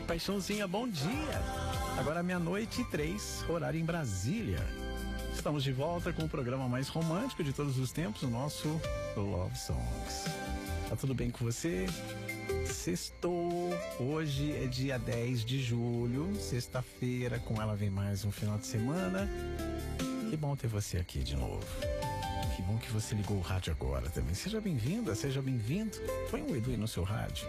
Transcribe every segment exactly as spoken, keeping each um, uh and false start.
Paixãozinha, bom dia. Agora meia-noite e três, horário em Brasília. Estamos de volta com o programa mais romântico de todos os tempos, o nosso Love Songs. Tá tudo bem com você? Sextou, hoje é dia dez de julho, sexta-feira, com ela vem mais um final de semana. Que bom ter você aqui de novo. Que bom que você ligou o rádio agora também. Seja bem-vinda, seja bem-vindo. Põe um Edu aí no seu rádio.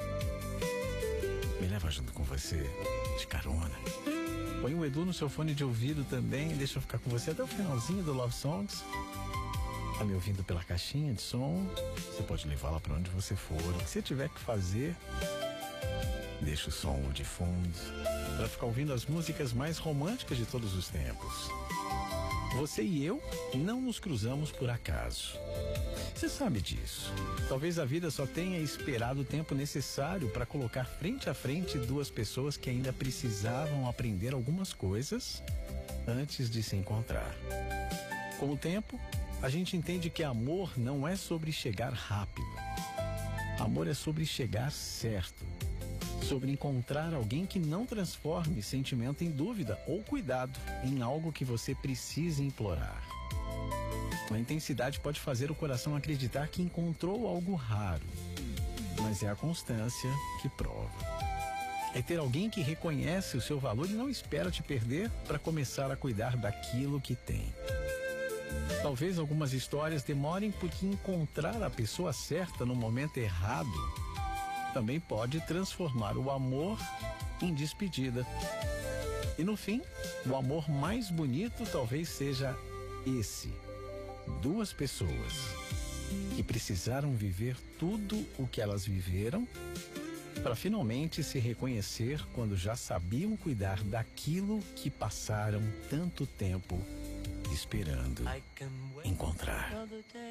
Me leva junto com você, de carona. Põe o Edu no seu fone de ouvido também. Deixa eu ficar com você até o finalzinho do Love Songs. Tá me ouvindo pela caixinha de som? Você pode levá-la para onde você for. O que você tiver que fazer, deixa o som de fundo para ficar ouvindo as músicas mais românticas de todos os tempos. Você e eu não nos cruzamos por acaso. Você sabe disso. Talvez a vida só tenha esperado o tempo necessário para colocar frente a frente duas pessoas que ainda precisavam aprender algumas coisas antes de se encontrar. Com o tempo, a gente entende que amor não é sobre chegar rápido. Amor é sobre chegar certo. Sobre encontrar alguém que não transforme sentimento em dúvida ou cuidado em algo que você precise implorar. A intensidade pode fazer o coração acreditar que encontrou algo raro, mas é a constância que prova. É ter alguém que reconhece o seu valor e não espera te perder para começar a cuidar daquilo que tem. Talvez algumas histórias demorem porque encontrar a pessoa certa no momento errado também pode transformar o amor em despedida. E no fim, o amor mais bonito talvez seja esse. Duas pessoas que precisaram viver tudo o que elas viveram para finalmente se reconhecer quando já sabiam cuidar daquilo que passaram tanto tempo esperando encontrar.